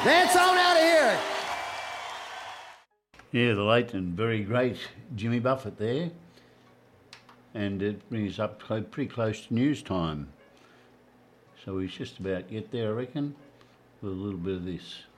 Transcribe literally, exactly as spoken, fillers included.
Dance on out of here. Yeah, the late and very great Jimmy Buffett there. And it brings us up clo- pretty close to news time. So we just about get there, I reckon, with a little bit of this.